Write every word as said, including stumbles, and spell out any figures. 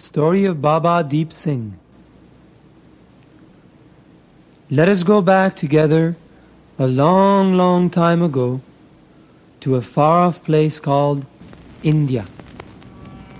story of Baba Deep Singh. Let us go back together a long, long time ago to a far-off place called India.